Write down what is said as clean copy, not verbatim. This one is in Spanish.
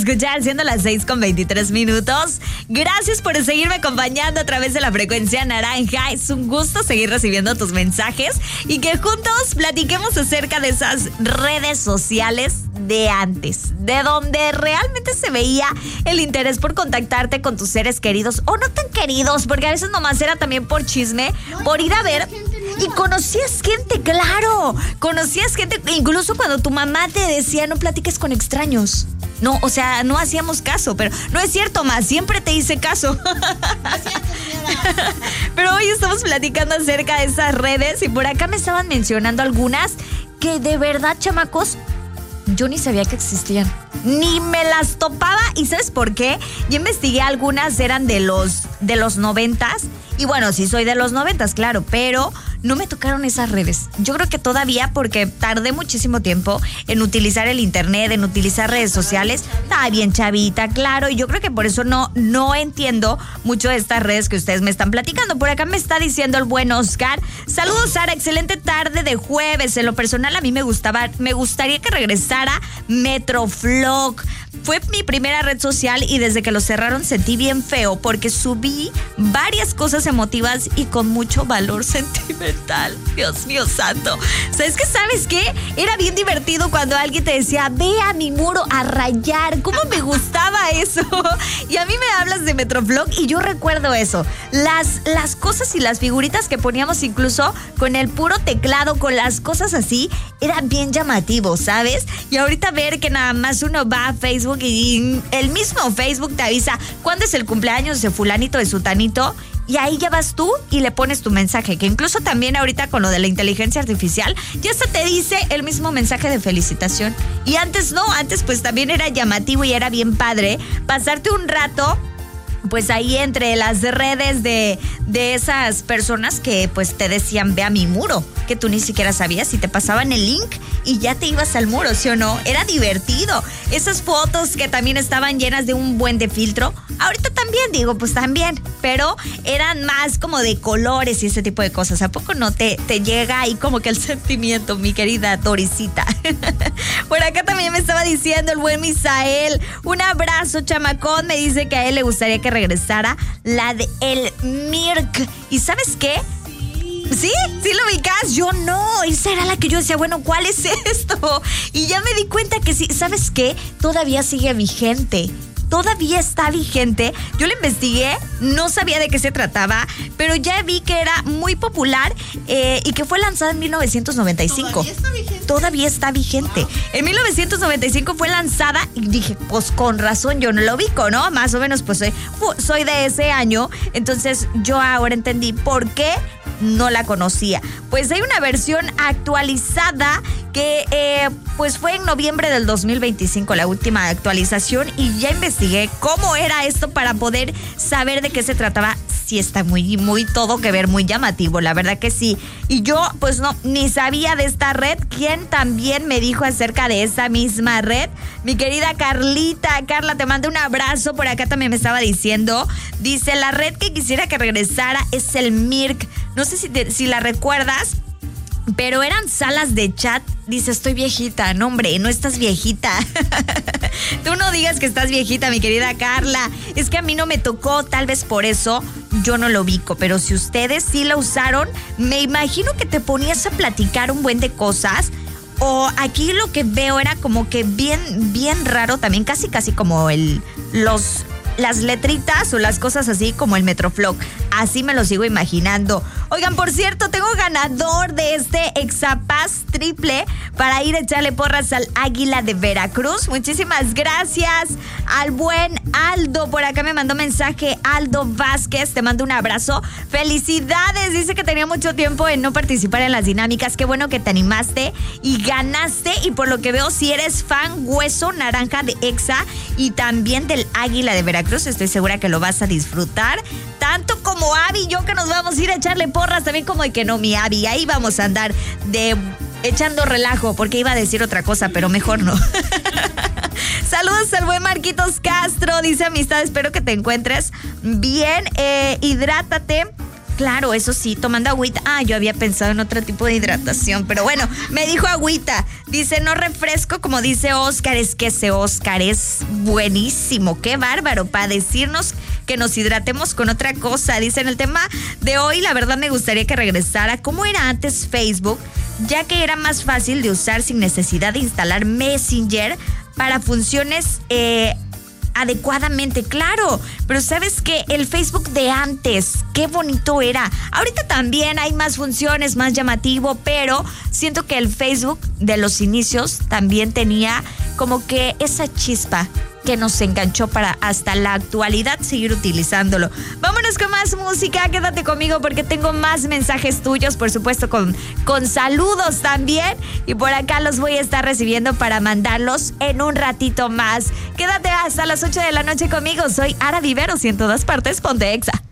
escuchar, siendo las 6:23. Gracias por seguirme acompañando a través de la frecuencia naranja. Es un gusto seguir recibiendo tus mensajes y que juntos platiquemos acerca de esas redes sociales de antes, de donde realmente se veía el interés por contactarte con tus seres queridos o no tan queridos, porque a veces nomás era también por chisme, por ir a ver. Y conocías gente, claro, conocías gente, incluso cuando tu mamá te decía no platiques con extraños. No, o sea, no hacíamos caso, pero no es cierto, ma, siempre te hice caso. Pero hoy estamos platicando acerca de esas redes y por acá me estaban mencionando algunas que de verdad, chamacos, yo ni sabía que existían. Ni me las topaba. ¿Y sabes por qué? Yo investigué, algunas eran de los 90s. Y bueno, sí soy de los 90s, claro, pero no me tocaron esas redes. Yo creo que todavía, porque tardé muchísimo tiempo en utilizar el internet, en utilizar redes sociales. Estaba bien chavita, claro, y yo creo que por eso no entiendo mucho de estas redes que ustedes me están platicando. Por acá me está diciendo el buen Oscar. Saludos, Sara, excelente tarde de jueves. En lo personal a mí me gustaría que regresara Metroflog. Fue mi primera red social y desde que lo cerraron sentí bien feo porque subí varias cosas emotivas y con mucho valor sentimental. Dios mío santo. ¿Sabes qué? Era bien divertido cuando alguien te decía, ve a mi muro a rayar. ¿Cómo me gustaba eso? Y a mí me hablas de Metroflog y yo recuerdo eso. Las cosas y las figuritas que poníamos incluso con el puro teclado, con las cosas así, era bien llamativo, ¿sabes? Y ahorita ver que nada más uno va a Facebook y el mismo Facebook te avisa cuándo es el cumpleaños de fulanito, de sutanito, y ahí ya vas tú y le pones tu mensaje, que incluso también ahorita con lo de la inteligencia artificial ya hasta te dice el mismo mensaje de felicitación. Y antes no, antes pues también era llamativo y era bien padre pasarte un rato pues ahí entre las redes de esas personas que pues te decían ve a mi muro, que tú ni siquiera sabías y te pasaban el link y ya te ibas al muro, ¿sí o no? Era divertido. Esas fotos que también estaban llenas de un buen de filtro, ahorita también digo, pues también, pero eran más como de colores y ese tipo de cosas. ¿A poco no te llega ahí como que el sentimiento, mi querida Dorisita? Por acá también me estaba diciendo el buen Misael, un abrazo, chamacón, me dice que a él le gustaría que regresara la de el Mirk. ¿Y sabes qué? ¿Sí? ¿Sí lo ubicas? Yo no. Esa era la que yo decía, bueno, ¿cuál es esto? Y ya me di cuenta que sí. ¿Sabes qué? Todavía sigue vigente. Todavía está vigente. Yo lo investigué, no sabía de qué se trataba, pero ya vi que era muy popular y que fue lanzada en 1995. Todavía está vigente. En 1995 fue lanzada y dije, pues con razón yo no lo ubico, ¿no? Más o menos pues soy de ese año, entonces yo ahora entendí por qué no la conocía. Pues hay una versión actualizada que pues fue en noviembre del 2025 la última actualización y ya investigué cómo era esto para poder saber de qué se trataba. Sí está muy todo que ver, muy llamativo, la verdad que sí. Y yo pues no, ni sabía de esta red. ¿Quién también me dijo acerca de esa misma red? Mi querida Carlita. Carla, te mando un abrazo. Por acá también me estaba diciendo, dice, la red que quisiera que regresara es el Mirk. No sé si la recuerdas, pero eran salas de chat. Dice, estoy viejita. No, hombre, no estás viejita. Tú no digas que estás viejita, mi querida Carla. Es que a mí no me tocó, tal vez por eso yo no lo ubico. Pero si ustedes sí la usaron, me imagino que te ponías a platicar un buen de cosas. O aquí lo que veo era como que bien raro también, casi como las letritas o las cosas así como el Metroflog. Así me lo sigo imaginando. Oigan, por cierto, tengo ganador de este Exapass triple para ir a echarle porras al Águila de Veracruz. Muchísimas gracias al buen Aldo. Por acá me mandó mensaje Aldo Vázquez. Te mando un abrazo. Felicidades. Dice que tenía mucho tiempo en no participar en las dinámicas. Qué bueno que te animaste y ganaste. Y por lo que veo, si eres fan hueso naranja de Exa y también del Águila de Veracruz, estoy segura que lo vas a disfrutar. Tanto como Abby y yo, que nos vamos a ir a echarle porras, también como de que no, mi Abby. Ahí vamos a andar echando relajo, porque iba a decir otra cosa, pero mejor no. Saludos al buen Marquitos Castro. Dice, amistad, espero que te encuentres bien. Hidrátate. Claro, eso sí, tomando agüita. Yo había pensado en otro tipo de hidratación, pero bueno, me dijo agüita. Dice, no refresco, como dice Oscar, es que ese Oscar es buenísimo. Qué bárbaro, para decirnos que nos hidratemos con otra cosa. Dice, en el tema de hoy, la verdad me gustaría que regresara cómo era antes Facebook, ya que era más fácil de usar sin necesidad de instalar Messenger para funciones adecuadamente, claro, pero ¿sabes qué? El Facebook de antes, qué bonito era. Ahorita también hay más funciones, más llamativo, pero siento que el Facebook de los inicios también tenía como que esa chispa que nos enganchó para hasta la actualidad seguir utilizándolo. Vámonos con más música, quédate conmigo porque tengo más mensajes tuyos, por supuesto con saludos también, y por acá los voy a estar recibiendo para mandarlos en un ratito más. Quédate hasta las 8 de la noche conmigo, soy Ara Viveros y en todas partes ponte Exa.